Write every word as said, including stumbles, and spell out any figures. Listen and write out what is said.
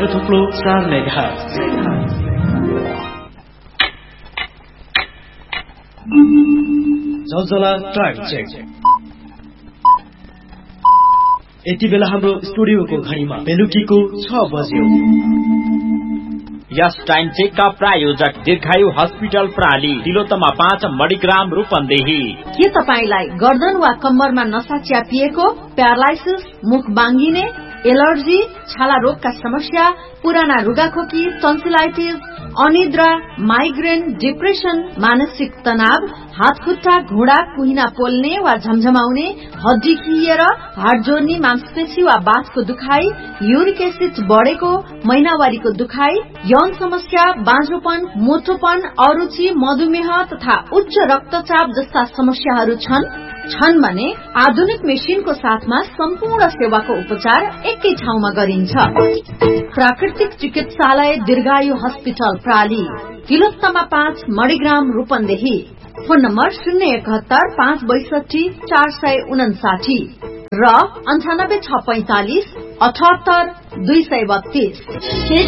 थुप्लो चार मेगाहर्ज। जलजला time check. यति बेला हाम्रो स्टुडियोको घडीमा बेलुकीको छ बज्यो। यस टाइम चेकका प्रायोजक दीर्घायु हस्पिटल प्राली, तिलोत्तमा पाँच, मणिग्राम, रूपन्देही। के तपाईलाई गर्दन वा कम्मरमा नसा च्यापिएको, प्यारालाइसिस, मुख बाङ्गिने, एलर्जी, छाला रोगका समस्या, पुराना रुगाखोकी, टन्सिलाइटिस, अनिद्रा, माइग्रेन, डिप्रेसन, मानसिक तनाव, हातखुट्टा, घुँडा, कुहिना पोल्ने वा झमझमाउने, हड्डी खिएर, हाड जोड्ने, मांसपेशी वा बाथको दुखाइ, युरिक एसिड बढेको, महिनावारीको दुखाइ, यौन समस्या, बाँझोपन, मोटोपन, अरुचि, मधुमेह तथा उच्च रक्तचाप जस्ता समस्याहरू छन् छन् भने आधुनिक मेसिनको साथमा सम्पूर्ण सेवाको उपचार एकै ठाउँमा गरिन्छ। प्राकृतिक चिकित्सालय दीर्घायु हस्पिटल प्राली, तिलोत्तमा पाँच, मणिग्राम, रूपन्देही। फोन नम्बर शून्य एकहत्तर पाँच बैसठी चार सय उनासाठी र अन्ठानब्बे छ पैंतालिस अठहत्तर दुई सय बत्तीस।